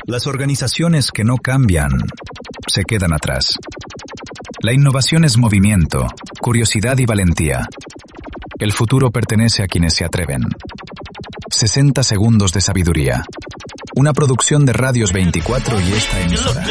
Las organizaciones que no cambian se quedan atrás. La innovación es movimiento, curiosidad y valentía. El futuro pertenece a quienes se atreven. 60 segundos de sabiduría. Una producción de Radios 24 y esta emisora.